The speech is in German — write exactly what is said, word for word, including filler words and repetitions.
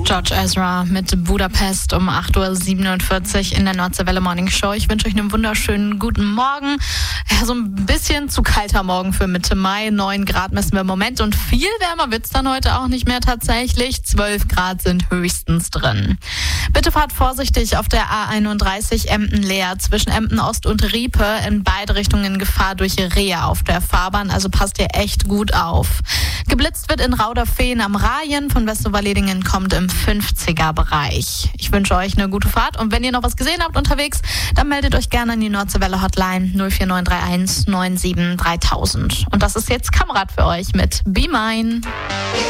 George Ezra mit Budapest um acht Uhr siebenundvierzig in der Nordseewelle Morning Show. Ich wünsche euch einen wunderschönen guten Morgen. Ja, so ein bisschen zu kalter Morgen für Mitte Mai. neun Grad messen wir im Moment und viel wärmer wird's dann heute auch nicht mehr tatsächlich. zwölf Grad sind höchstens drin. Bitte fahrt vorsichtig auf der A einunddreißig Emden-Leer zwischen Emden Ost und Riepe. In beide Richtungen Gefahr durch Rehe auf der Fahrbahn, also passt ihr echt gut auf. Geblitzt wird in Rauderfehn am Rajen. Von Westoverledingen kommt im fünfziger Bereich. Ich wünsche euch eine gute Fahrt und wenn ihr noch was gesehen habt unterwegs, dann meldet euch gerne an die Nordseewelle Hotline null vier neun drei eins neun sieben dreitausend. Und das ist jetzt Kamerad für euch mit Be Mine.